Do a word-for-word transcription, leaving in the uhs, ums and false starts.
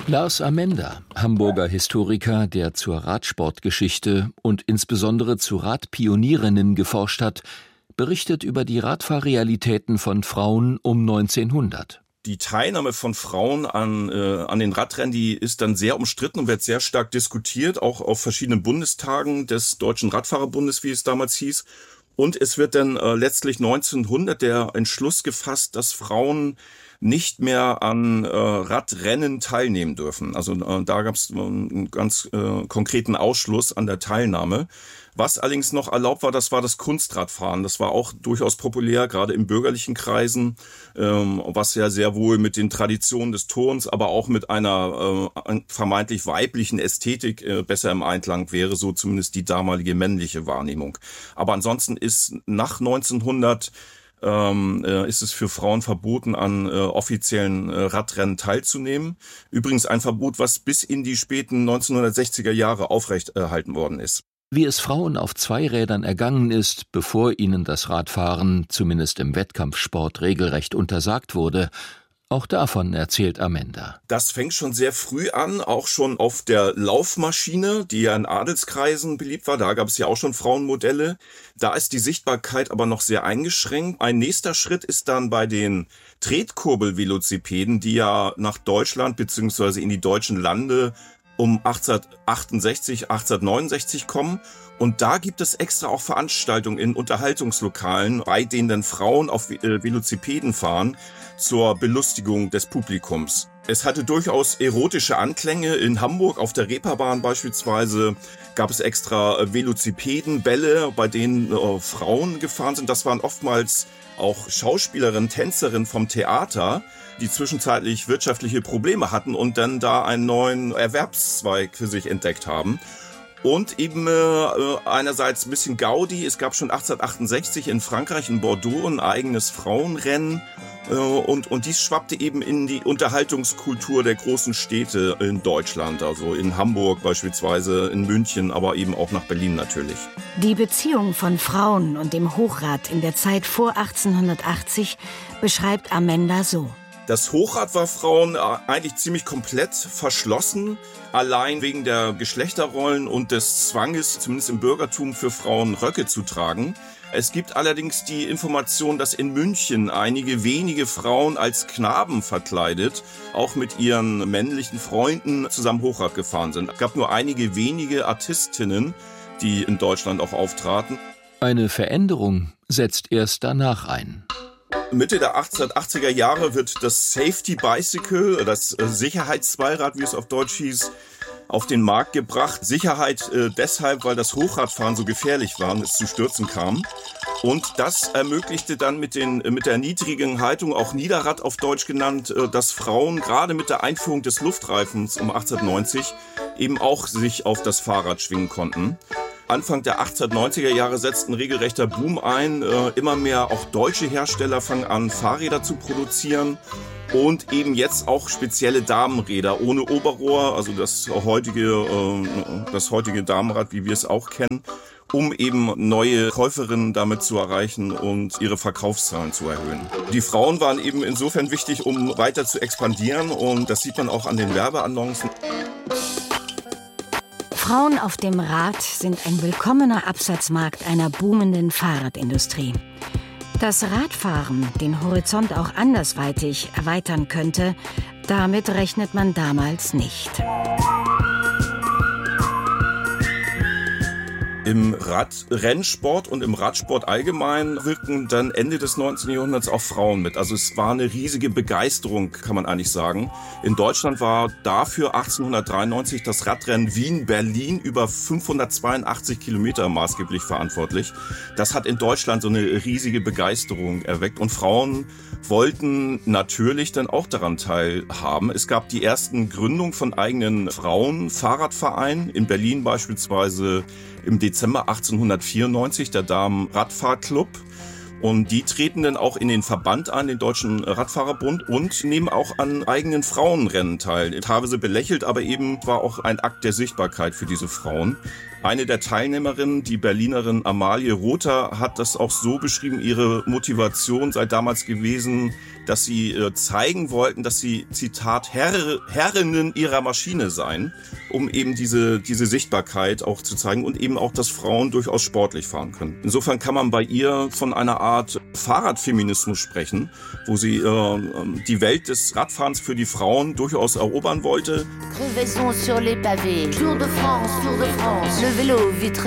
Lars Amender, Hamburger Historiker, der zur Radsportgeschichte und insbesondere zu Radpionierinnen geforscht hat, berichtet über die Radfahrrealitäten von Frauen um neunzehnhundert. Die Teilnahme von Frauen an, äh, an den Radrennen, die ist dann sehr umstritten und wird sehr stark diskutiert, auch auf verschiedenen Bundestagen des Deutschen Radfahrerbundes, wie es damals hieß. Und es wird dann äh, letztlich neunzehnhundert der Entschluss gefasst, dass Frauen nicht mehr an äh, Radrennen teilnehmen dürfen. Also äh, da gab es äh, einen ganz äh, konkreten Ausschluss an der Teilnahme. Was allerdings noch erlaubt war, das war das Kunstradfahren. Das war auch durchaus populär, gerade in bürgerlichen Kreisen, ähm, was ja sehr wohl mit den Traditionen des Turns, aber auch mit einer äh, vermeintlich weiblichen Ästhetik äh, besser im Einklang wäre, so zumindest die damalige männliche Wahrnehmung. Aber ansonsten ist nach neunzehnhundert ähm, äh, ist es für Frauen verboten, an äh, offiziellen äh, Radrennen teilzunehmen. Übrigens ein Verbot, was bis in die späten neunzehnhundertsechziger Jahre aufrechterhalten worden ist. Wie es Frauen auf Zweirädern ergangen ist, bevor ihnen das Radfahren, zumindest im Wettkampfsport, regelrecht untersagt wurde, auch davon erzählt Amender. Das fängt schon sehr früh an, auch schon auf der Laufmaschine, die ja in Adelskreisen beliebt war. Da gab es ja auch schon Frauenmodelle. Da ist die Sichtbarkeit aber noch sehr eingeschränkt. Ein nächster Schritt ist dann bei den Tretkurbel-Velozipeden, die ja nach Deutschland bzw. in die deutschen Lande um achtzehnhundertachtundsechzig, achtzehnhundertneunundsechzig kommen. Und da gibt es extra auch Veranstaltungen in Unterhaltungslokalen, bei denen dann Frauen auf Velozipeden fahren, zur Belustigung des Publikums. Es hatte durchaus erotische Anklänge. In Hamburg auf der Reeperbahn beispielsweise gab es extra Velozipedenbälle, bei denen äh, Frauen gefahren sind. Das waren oftmals auch Schauspielerinnen, Tänzerinnen vom Theater, die zwischenzeitlich wirtschaftliche Probleme hatten und dann da einen neuen Erwerbszweig für sich entdeckt haben. Und eben äh, einerseits ein bisschen Gaudi. Es gab schon achtzehnhundertachtundsechzig in Frankreich, in Bordeaux, ein eigenes Frauenrennen. Äh, und, und dies schwappte eben in die Unterhaltungskultur der großen Städte in Deutschland. Also in Hamburg beispielsweise, in München, aber eben auch nach Berlin natürlich. Die Beziehung von Frauen und dem Hochrad in der Zeit vor achtzehnhundertachtzig beschreibt Amender so. Das Hochrad war Frauen eigentlich ziemlich komplett verschlossen, allein wegen der Geschlechterrollen und des Zwanges, zumindest im Bürgertum, für Frauen Röcke zu tragen. Es gibt allerdings die Information, dass in München einige wenige Frauen als Knaben verkleidet, auch mit ihren männlichen Freunden zusammen Hochrad gefahren sind. Es gab nur einige wenige Artistinnen, die in Deutschland auch auftraten. Eine Veränderung setzt erst danach ein. Mitte der achtzehnhundertachtziger Jahre wird das Safety Bicycle, das Sicherheitszweirad, wie es auf Deutsch hieß, auf den Markt gebracht. Sicherheit äh, deshalb, weil das Hochradfahren so gefährlich war und es zu Stürzen kam. Und das ermöglichte dann mit, den, mit der niedrigen Haltung, auch Niederrad auf Deutsch genannt, äh, dass Frauen gerade mit der Einführung des Luftreifens um achtzehnhundertneunzig eben auch sich auf das Fahrrad schwingen konnten. Anfang der achtzehnhundertneunziger Jahre setzt ein regelrechter Boom ein. Äh, immer mehr auch deutsche Hersteller fangen an, Fahrräder zu produzieren. Und eben jetzt auch spezielle Damenräder ohne Oberrohr, also das heutige, äh, das heutige Damenrad, wie wir es auch kennen, um eben neue Käuferinnen damit zu erreichen und ihre Verkaufszahlen zu erhöhen. Die Frauen waren eben insofern wichtig, um weiter zu expandieren, und das sieht man auch an den Werbeannoncen. Frauen auf dem Rad sind ein willkommener Absatzmarkt einer boomenden Fahrradindustrie. Dass Radfahren den Horizont auch andersweitig erweitern könnte, damit rechnet man damals nicht. Im Radrennsport und im Radsport allgemein wirken dann Ende des neunzehnten Jahrhunderts auch Frauen mit. Also es war eine riesige Begeisterung, kann man eigentlich sagen. In Deutschland war dafür achtzehnhundertdreiundneunzig das Radrennen Wien-Berlin über fünfhundertzweiundachtzig Kilometer maßgeblich verantwortlich. Das hat in Deutschland so eine riesige Begeisterung erweckt, und Frauen wollten natürlich dann auch daran teilhaben. Es gab die ersten Gründungen von eigenen Frauen-Fahrradvereinen, in Berlin beispielsweise im Dezember achtzehnhundertvierundneunzig, der Damen-Radfahrclub. Und die treten dann auch in den Verband ein, den Deutschen Radfahrerbund, und nehmen auch an eigenen Frauenrennen teil. Teilweise belächelt, aber eben war auch ein Akt der Sichtbarkeit für diese Frauen. Eine der Teilnehmerinnen, die Berlinerin Amalie Rother, hat das auch so beschrieben, ihre Motivation sei damals gewesen, dass sie äh, zeigen wollten, dass sie, Zitat, Herr, Herrinnen ihrer Maschine seien, um eben diese, diese Sichtbarkeit auch zu zeigen und eben auch, dass Frauen durchaus sportlich fahren können. Insofern kann man bei ihr von einer Art Fahrradfeminismus sprechen, wo sie äh, die Welt des Radfahrens für die Frauen durchaus erobern wollte. Crevaison sur les pavés, Tour de France, Tour de France, le vélo vitre